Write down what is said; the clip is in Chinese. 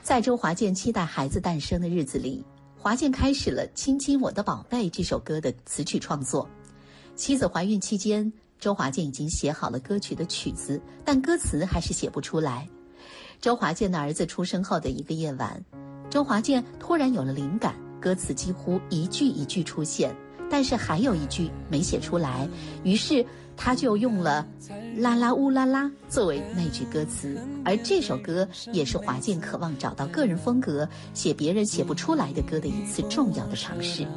在周华健期待孩子诞生的日子里，华健开始了《亲亲我的宝贝》这首歌的词曲创作。妻子怀孕期间，周华健已经写好了歌曲的曲子，但歌词还是写不出来。周华健的儿子出生后的一个夜晚，周华健突然有了灵感，歌词几乎一句一句出现，但是还有一句没写出来，于是他就用了啦啦乌啦啦作为那句歌词。而这首歌也是华健渴望找到个人风格，写别人写不出来的歌的一次重要的尝试。